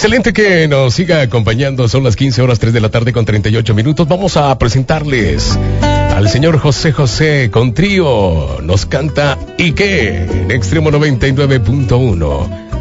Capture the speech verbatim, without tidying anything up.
Excelente que nos siga acompañando. Son las quince horas, tres de la tarde con treinta y ocho minutos. Vamos a presentarles al señor José José con trío. Nos canta ¿Y qué? En Extremo noventa y nueve punto uno.